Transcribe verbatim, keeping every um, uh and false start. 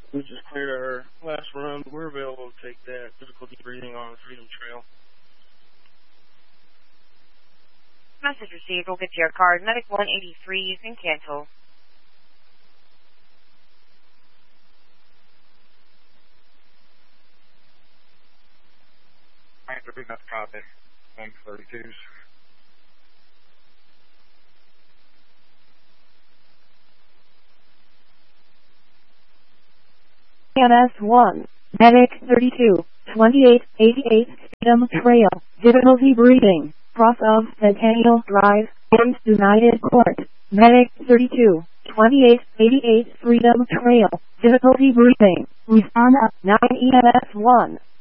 We just cleared our last run. We're available to take that difficulty breathing on the Freedom Trail. Message received. We'll get to your card. Medic one eighty-three, you can cancel. I have to bring up the copy. one thirty-twos. M S one, Medic thirty-two, twenty-eight eighty-eight, Freedom Trail, difficulty breathing, cross of Centennial Drive, and United Court. Medic thirty-two, twenty-eight eighty-eight, Freedom Trail, difficulty breathing, respond up nine E M S one.